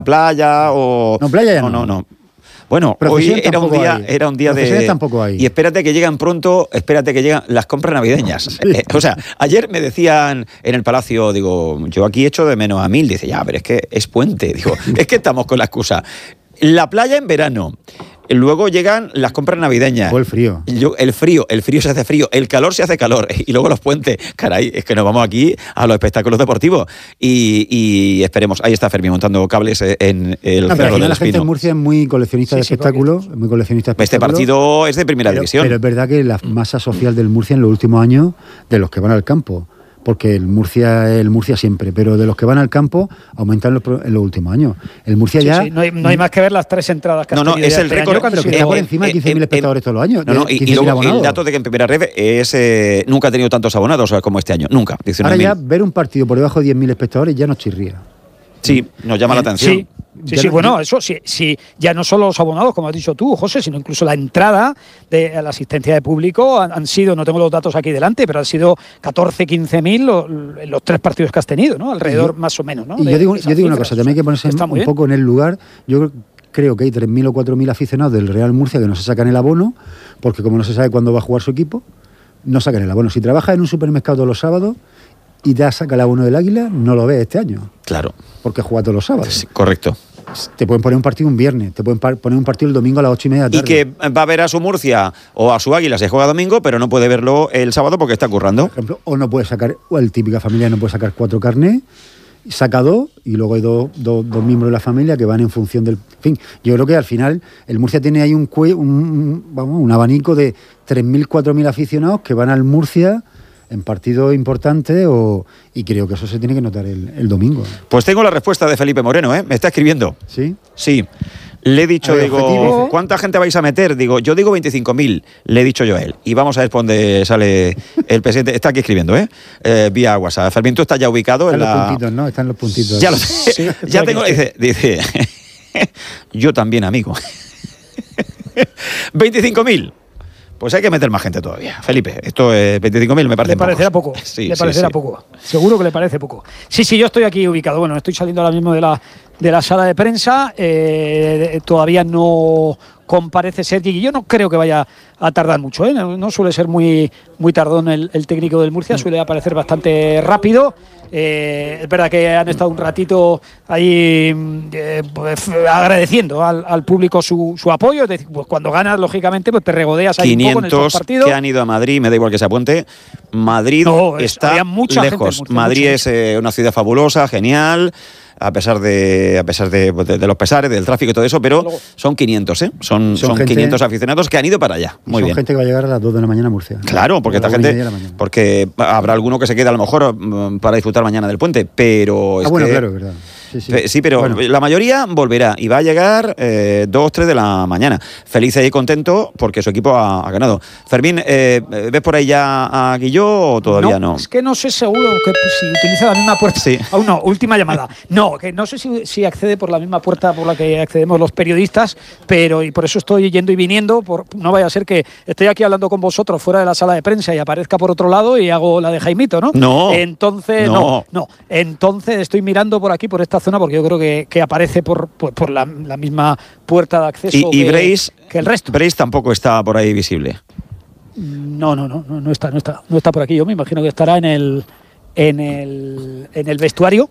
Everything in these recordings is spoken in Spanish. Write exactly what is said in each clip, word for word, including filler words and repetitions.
playa o... No, playa ya no. No, no, no. Bueno, hoy era un día, hay. era un día de... Tampoco hay. Y espérate que llegan pronto, espérate que llegan las compras navideñas. Sí. Eh, o sea, ayer me decían en el Palacio, digo, yo aquí echo de menos a mil. Dice, ya, pero es que es puente. Digo, es que estamos con la excusa. La playa en verano. Luego llegan las compras navideñas. O el frío. El frío, el frío se hace frío, el calor se hace calor. Y luego los puentes. Caray, es que nos vamos aquí a los espectáculos deportivos. Y, y esperemos, ahí está Fermín montando cables en el no, pero al final la Espino. gente en Murcia es muy coleccionista sí, de sí, espectáculos, muy coleccionista de Este partido es de primera pero, división. Pero es verdad que la masa social del Murcia en los últimos años, de los que van al campo, porque el Murcia el Murcia siempre, pero de los que van al campo aumentan en los, en los últimos años. El Murcia sí, ya... Sí, no, hay, no hay más que ver las tres entradas que no, has no, tenido es el este récord, año, pero que sí, está por encima de quince mil espectadores todos los años. No, no, y, y luego el dato de que en primera red es eh, nunca ha tenido tantos abonados como este año, nunca. Ahora ya ver un partido por debajo de diez mil espectadores ya nos chirría. Sí, nos llama la atención. Sí. Sí, sí, bueno, eso sí, sí, ya no solo los abonados, como has dicho tú, José, sino incluso la entrada de la asistencia de público han, han sido, no tengo los datos aquí delante, pero han sido catorce, quince mil los, los tres partidos que has tenido, ¿no? Alrededor yo, más o menos, ¿no? Y de, yo digo, yo digo una cosa, también hay que ponerse un bien. poco en el lugar. Yo creo que hay tres mil o cuatro mil aficionados del Real Murcia que no se sacan el abono, porque como no se sabe cuándo va a jugar su equipo, no sacan el abono. Si trabajas en un supermercado todos los sábados y te saca el abono del Águila, no lo ves este año. Claro. Porque juega todos los sábados. Sí, correcto. Te pueden poner un partido un viernes, te pueden poner un partido el domingo a las ocho y media de la tarde. Y que va a ver a su Murcia o a su Águila, se juega domingo, pero no puede verlo el sábado porque está currando. Por ejemplo, o no puede sacar, o el típica familia no puede sacar cuatro carnés, saca dos, y luego hay dos, dos, dos miembros de la familia que van en función del... En fin, yo creo que al final el Murcia tiene ahí un, cue, un, vamos, un abanico de tres mil, cuatro mil aficionados que van al Murcia en partidos importantes o, y creo que eso se tiene que notar el, el domingo. Pues tengo la respuesta de Felipe Moreno, ¿eh? Me está escribiendo. ¿Sí? Sí. Le he dicho, ver, digo, objetivo. ¿cuánta gente vais a meter? Digo, yo digo veinticinco mil, le he dicho yo a él. Y vamos a ver por dónde sale el presidente. Está aquí escribiendo, ¿eh? eh vía WhatsApp. Fermín, tú estás ya ubicado Están en los la... puntitos, ¿no? Están los puntitos. Ya lo sé. Sí, ya tengo... Dice, dice yo también, amigo. veinticinco mil. Pues hay que meter más gente todavía. Felipe, esto es veinticinco mil, me parece Le parecerá pocos. poco. Sí, le sí, parecerá sí. poco. Seguro que le parece poco. Sí, sí, yo estoy aquí ubicado. Bueno, estoy saliendo ahora mismo de la, de la sala de prensa. Eh, todavía no comparece Sergi y yo no creo que vaya a tardar mucho, ¿eh? No, no suele ser muy, muy tardón el, el técnico del Murcia, suele aparecer bastante rápido. Eh, es verdad que han estado un ratito ahí eh, pues, agradeciendo al, al público su, su apoyo. Es decir, pues cuando ganas, lógicamente, pues te regodeas ahí un poco en el partido. que han ido a Madrid, me da igual que se apunte. Madrid no, está mucha lejos. Gente, Madrid mucha es eh, una ciudad fabulosa, genial. A pesar de a pesar de, de, de los pesares, del tráfico y todo eso, pero son quinientos, ¿eh? Son, son, son gente, quinientos aficionados que han ido para allá. Muy son bien. gente que va a llegar a las dos de la mañana a Murcia. Claro, porque esta gente, porque habrá alguno que se quede a lo mejor para disfrutar mañana del puente, pero es ah, bueno, que, claro, es verdad. Sí, sí. sí, pero bueno, la mayoría volverá y va a llegar eh, dos, tres de la mañana. Feliz y contento porque su equipo ha, ha ganado. Fermín, eh, ¿ves por ahí ya a Guilló o todavía no? No, es que no sé seguro que si utiliza la misma puerta. Sí. Aún no, última llamada. No, que no sé si, si accede por la misma puerta por la que accedemos los periodistas, pero y por eso estoy yendo y viniendo. Por, no vaya a ser que estoy aquí hablando con vosotros fuera de la sala de prensa y aparezca por otro lado y hago la de Jaimito, ¿no? No. Entonces, no, no. no. Entonces estoy mirando por aquí, por esta zona, porque yo creo que, que aparece por, por, por la, la misma puerta de acceso y, y que, Brace, que el resto. Brace tampoco está por ahí visible. No, no, no, no, no está, no está, no está por aquí. Yo me imagino que estará en el, en el, en el vestuario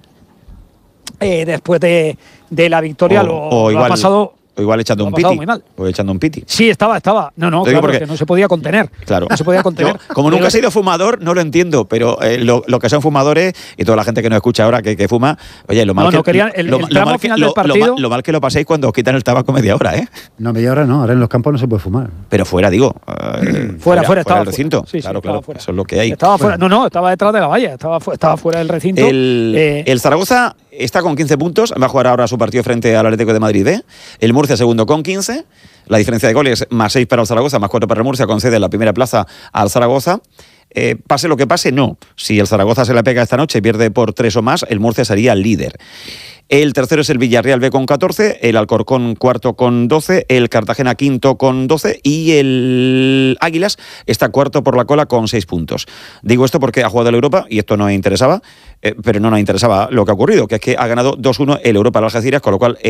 eh, después de, de la victoria. O, lo, o lo igual, ha pasado. O igual echando un piti. O echando un piti. Sí, estaba, estaba. No, no, claro, porque, que no se podía contener. Claro. No se podía contener. Yo, como nunca he sido fumador, no lo entiendo, pero eh, lo, lo que son fumadores y toda la gente que nos escucha ahora que, que fuma, oye, lo mal no, que no querían, el, lo, el lo tramo mal que, final lo, del partido. Lo, lo mal que lo paséis cuando os quitan el tabaco media hora, ¿eh? No, media hora no, ahora en los campos no se puede fumar. Pero fuera, digo. Eh, fuera, fuera, fuera, estaba del recinto. Fuera. Sí, claro, sí, claro, fuera. Eso es lo que hay. Estaba fuera. No, no, estaba detrás de la valla, estaba, estaba fuera del recinto. El, eh, el Zaragoza está con quince puntos, va a jugar ahora su partido frente al Atlético de Madrid B. El Murcia segundo con quince. La diferencia de goles, más seis para el Zaragoza, más cuatro para el Murcia, concede la primera plaza al Zaragoza. Eh, pase lo que pase, no. Si el Zaragoza se la pega esta noche y pierde por tres o más, el Murcia sería el líder. El tercero es el Villarreal B con catorce, el Alcorcón cuarto con doce, el Cartagena quinto con doce y el Águilas está cuarto por la cola con seis puntos. Digo esto porque ha jugado la Europa y esto no me interesaba. eh, pero no nos interesaba lo que ha ocurrido, que es que ha ganado dos uno el Europa al Algeciras, con lo cual